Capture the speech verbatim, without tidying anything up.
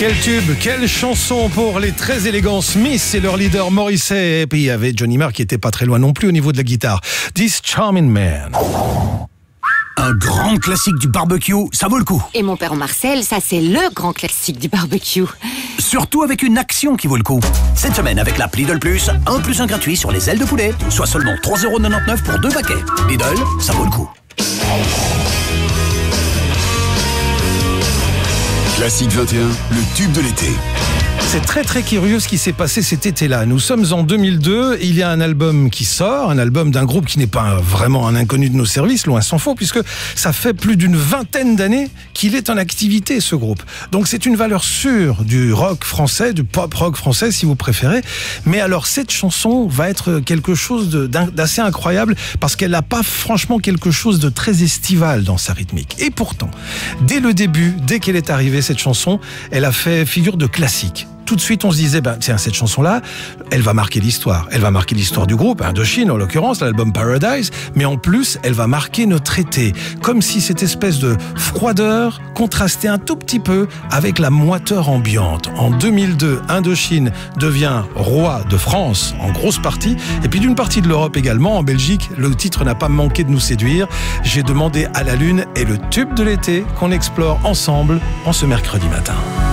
Quel tube, quelle chanson pour les très élégants Smiths et leur leader Morrissey. Et puis il y avait Johnny Marr qui était pas très loin non plus au niveau de la guitare. This Charming Man. Un grand classique du barbecue, ça vaut le coup. Et mon père Marcel, ça c'est le grand classique du barbecue. Surtout avec une action qui vaut le coup. Cette semaine avec l'app Lidl Plus, un plus un gratuit sur les ailes de poulet, soit seulement trois euros quatre-vingt-dix-neuf pour deux paquets. Lidl, ça vaut le coup. Classique vingt et un, le tube de l'été. C'est très très curieux ce qui s'est passé cet été-là. Nous sommes en deux mille deux, il y a un album qui sort, un album d'un groupe qui n'est pas vraiment un inconnu de nos services, loin s'en faut, puisque ça fait plus d'une vingtaine d'années qu'il est en activité, ce groupe. Donc c'est une valeur sûre du rock français, du pop rock français si vous préférez. Mais alors cette chanson va être quelque chose de, d'assez incroyable parce qu'elle n'a pas franchement quelque chose de très estival dans sa rythmique. Et pourtant, dès le début, dès qu'elle est arrivée, cette chanson, elle a fait figure de classique. Tout de suite, on se disait, ben, tiens, cette chanson-là, elle va marquer l'histoire. Elle va marquer l'histoire du groupe, Indochine, en l'occurrence, l'album Paradise, mais en plus, elle va marquer notre été. Comme si cette espèce de froideur contrastait un tout petit peu avec la moiteur ambiante. En deux mille deux, Indochine devient roi de France, en grosse partie, et puis d'une partie de l'Europe également. En Belgique, le titre n'a pas manqué de nous séduire. J'ai demandé à la lune et le tube de l'été qu'on explore ensemble en ce mercredi matin.